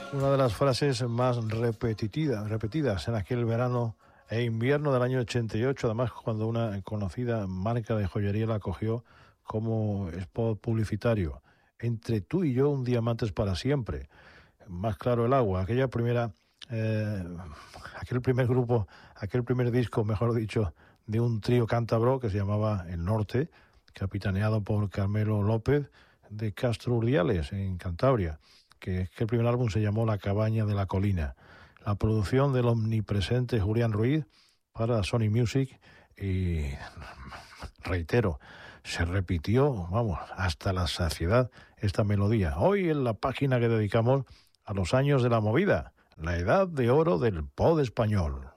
Una de las frases más repetidas en aquel verano e invierno del año 88, además cuando una conocida marca de joyería la cogió como spot publicitario. Entre tú y yo, un diamante para siempre. Más claro el agua. Aquel primer grupo, aquel primer disco, mejor dicho, de un trío cántabro que se llamaba El Norte, capitaneado por Carmelo López de Castro Urdiales, en Cantabria, que el primer álbum se llamó La Cabaña de la Colina. La producción del omnipresente Julián Ruiz para Sony Music y, reitero, se repitió, hasta la saciedad esta melodía. Hoy en la página que dedicamos a los años de la movida, la edad de oro del pop español.